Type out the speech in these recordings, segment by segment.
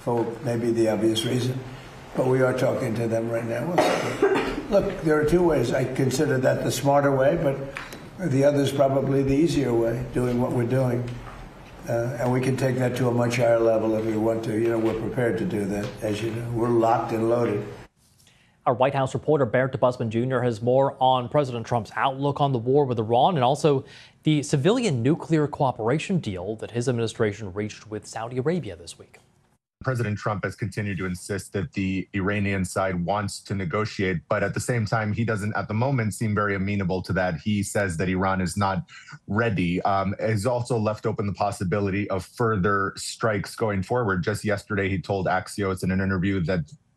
for maybe the obvious reason. But we are talking to them right now. Look, there are two ways. I consider that the smarter way, but the other is probably the easier way, doing what we're doing. And we can take that to a much higher level if we want to. You know, we're prepared to do that, as you know. We're locked and loaded. Our White House reporter Barrett DeBusman Jr. has more on President Trump's outlook on the war with Iran and also the civilian nuclear cooperation deal that his administration reached with Saudi Arabia this week. President Trump has continued to insist that the Iranian side wants to negotiate, but at the same time, he doesn't at the moment seem very amenable to that. He says that Iran is not ready. Has also left open the possibility of further strikes going forward. Just yesterday, he told Axios in an interview that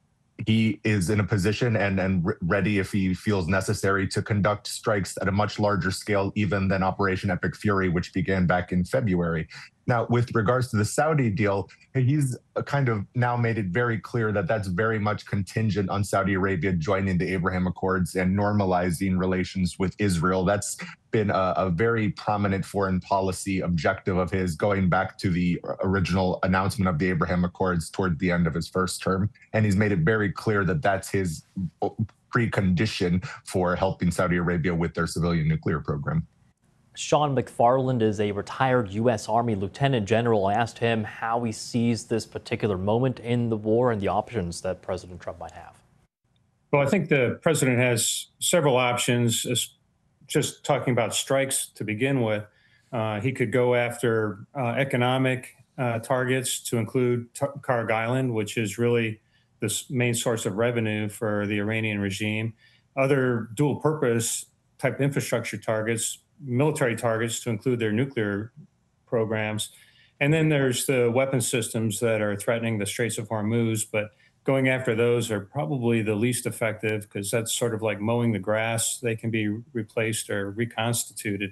he is in a position and ready, if he feels necessary, to conduct strikes at a much larger scale, even than Operation Epic Fury, which began back in February. Now, with regards to the Saudi deal, he's kind of now made it very clear that that's very much contingent on Saudi Arabia joining the Abraham Accords and normalizing relations with Israel. That's been a very prominent foreign policy objective of his, going back to the original announcement of the Abraham Accords toward the end of his first term. And he's made it very clear that that's his precondition for helping Saudi Arabia with their civilian nuclear program. Sean McFarland is a retired U.S. Army lieutenant general. I asked him how he sees this particular moment in the war and the options that President Trump might have. Well, I think the president has several options. Just talking about strikes to begin with, he could go after economic targets to include Karg Island, which is really the main source of revenue for the Iranian regime. Other dual purpose type infrastructure targets, military targets to include their nuclear programs. And then there's the weapon systems that are threatening the Straits of Hormuz, but going after those are probably the least effective because that's sort of like mowing the grass. They can be replaced or reconstituted.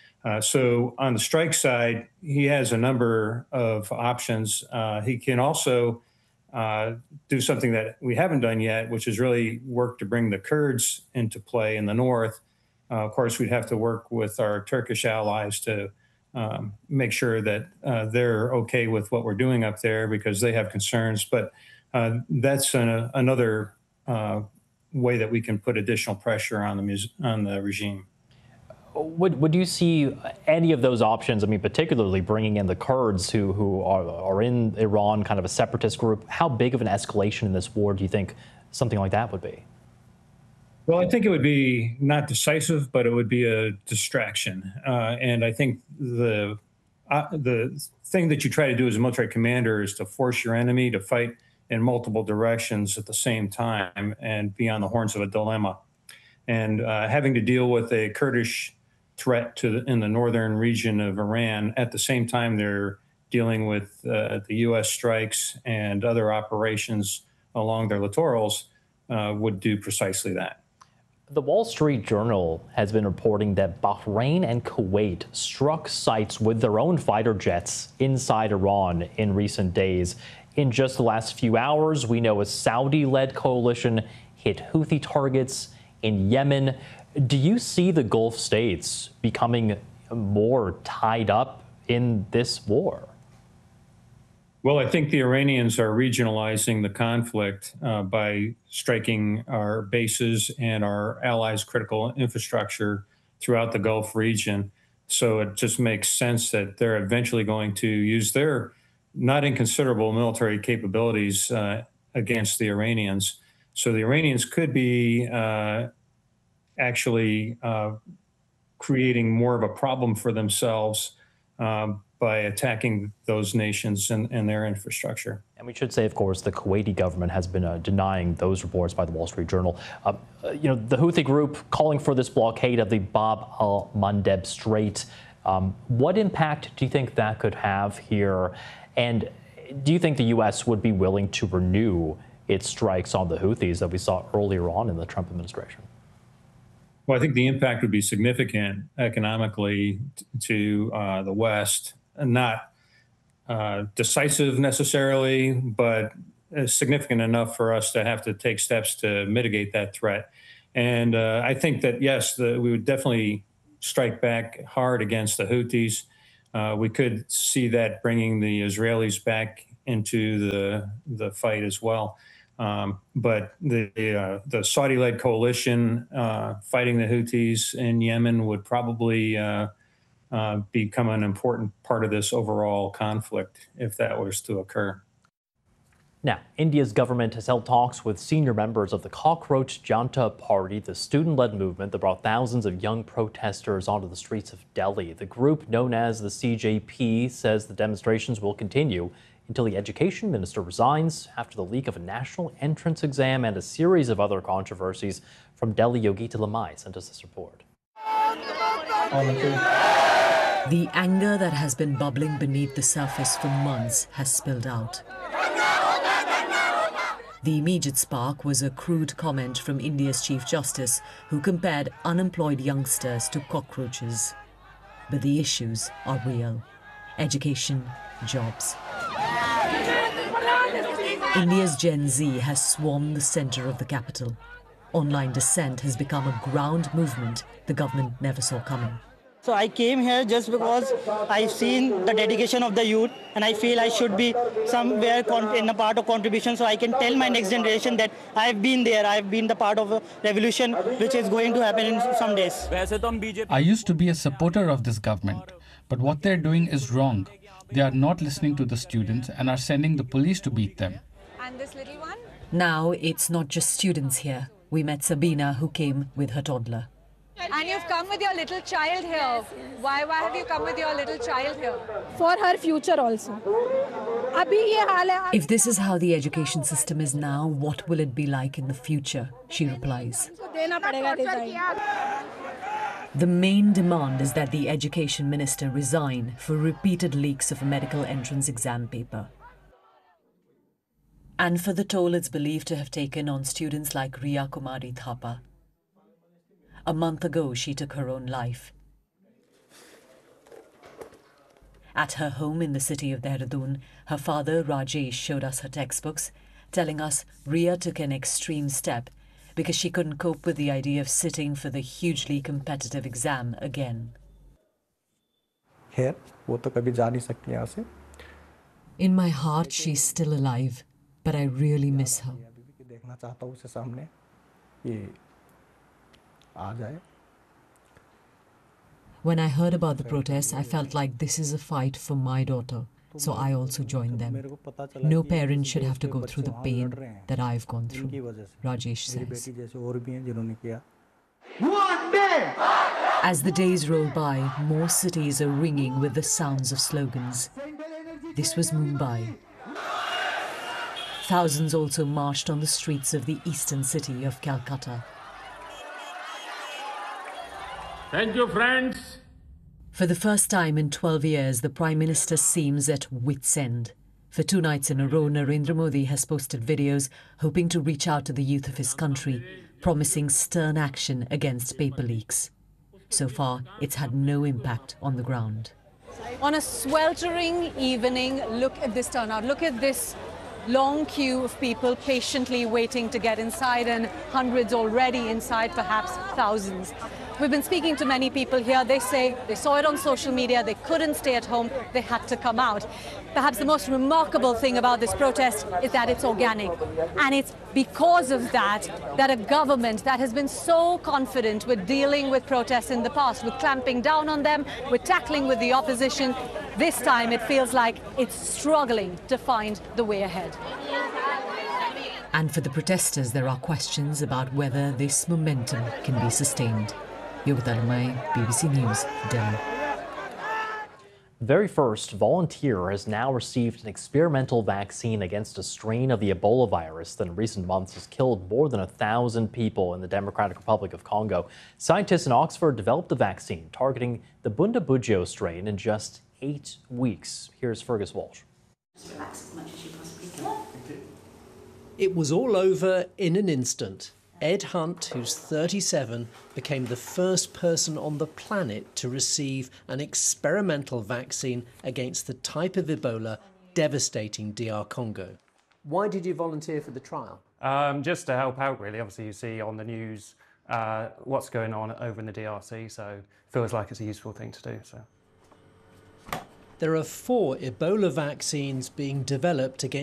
So on the strike side, he has a number of options. He can also do something that we haven't done yet, which is really work to bring the Kurds into play in the north. Of course, we'd have to work with our Turkish allies to make sure that they're okay with what we're doing up there because they have concerns. But that's another way that we can put additional pressure on the regime. Would you see any of those options? I mean, particularly bringing in the Kurds who are in Iran, kind of a separatist group. How big of an escalation in this war do you think something like that would be? Well, I think it would be not decisive, but it would be a distraction. And I think the thing that you try to do as a military commander is to force your enemy to fight in multiple directions at the same time and be on the horns of a dilemma. And having to deal with a Kurdish threat in the northern region of Iran at the same time they're dealing with the U.S. strikes and other operations along their littorals would do precisely that. The Wall Street Journal has been reporting that Bahrain and Kuwait struck sites with their own fighter jets inside Iran in recent days. In just the last few hours, we know a Saudi-led coalition hit Houthi targets in Yemen. Do you see the Gulf states becoming more tied up in this war? Well, I think the Iranians are regionalizing the conflict by striking our bases and our allies' critical infrastructure throughout the Gulf region. So it just makes sense that they're eventually going to use their not inconsiderable military capabilities against the Iranians. So the Iranians could be actually creating more of a problem for themselves by attacking those nations and their infrastructure. And we should say, of course, the Kuwaiti government has been denying those reports by the Wall Street Journal. The Houthi group calling for this blockade of the Bab al-Mandeb Strait. What impact do you think that could have here? And do you think the U.S. would be willing to renew its strikes on the Houthis that we saw earlier on in the Trump administration? Well, I think the impact would be significant economically to the West, not decisive necessarily, but significant enough for us to have to take steps to mitigate that threat. And I think that, yes, we would definitely strike back hard against the Houthis. We could see that bringing the Israelis back into the fight as well. But the Saudi-led coalition fighting the Houthis in Yemen would probably become an important part of this overall conflict if that was to occur. Now, India's government has held talks with senior members of the Cockroach Janta Party, the student-led movement that brought thousands of young protesters onto the streets of Delhi. The group, known as the CJP, says the demonstrations will continue until the education minister resigns after the leak of a national entrance exam and a series of other controversies. From Delhi, Yogita Lamai sent us this report. The anger that has been bubbling beneath the surface for months has spilled out. The immediate spark was a crude comment from India's Chief Justice, who compared unemployed youngsters to cockroaches. But the issues are real: education, jobs. India's Gen Z has swarmed the centre of the capital. Online dissent has become a ground movement the government never saw coming. So I came here just because I've seen the dedication of the youth, and I feel I should be somewhere in a part of contribution, so I can tell my next generation that I've been there, I've been the part of a revolution which is going to happen in some days. I used to be a supporter of this government, but what they're doing is wrong. They are not listening to the students and are sending the police to beat them. And this little one? Now it's not just students here. We met Sabina, who came with her toddler. And you've come with your little child here. Yes. Why have you come with your little child here? For her future also. If this is how the education system is now, what will it be like in the future? She replies. The main demand is that the education minister resign for repeated leaks of a medical entrance exam paper. And for the toll it's believed to have taken on students like Riya Kumari Thapa. A month ago, she took her own life. At her home in the city of Dehradun, her father, Rajesh, showed us her textbooks, telling us Riya took an extreme step because she couldn't cope with the idea of sitting for the hugely competitive exam again. In my heart, she's still alive, but I really miss her. When I heard about the protests, I felt like this is a fight for my daughter, so I also joined them. No parent should have to go through the pain that I've gone through, Rajesh says. As the days roll by, more cities are ringing with the sounds of slogans. This was Mumbai. Thousands also marched on the streets of the eastern city of Calcutta. Thank you, friends. For the first time in 12 years, the Prime Minister seems at wit's end. For 2 nights in a row, Narendra Modi has posted videos hoping to reach out to the youth of his country, promising stern action against paper leaks. So far, it's had no impact on the ground. On a sweltering evening, look at this turnout. Look at this long queue of people patiently waiting to get inside, and hundreds already inside, perhaps thousands. We've been speaking to many people here. They say they saw it on social media, they couldn't stay at home, they had to come out. Perhaps the most remarkable thing about this protest is that it's organic. And it's because of that a government that has been so confident with dealing with protests in the past, with clamping down on them, with tackling with the opposition, this time it feels like it's struggling to find the way ahead. And for the protesters, there are questions about whether this momentum can be sustained. Yogita Lamai, BBC News, Delhi. Very first volunteer has now received an experimental vaccine against a strain of the Ebola virus that in recent months has killed more than 1,000 people in the Democratic Republic of Congo. Scientists in Oxford developed the vaccine targeting the Bundibugyo strain in just 8 weeks. Here's Fergus Walsh. Just relax as much as you possibly can. It was all over in an instant. Ed Hunt, who's 37, became the first person on the planet to receive an experimental vaccine against the type of Ebola devastating DR Congo. Why did you volunteer for the trial? Just to help out, really. Obviously, you see on the news what's going on over in the DRC, so it feels like it's a useful thing to do. So. there are 4 Ebola vaccines being developed against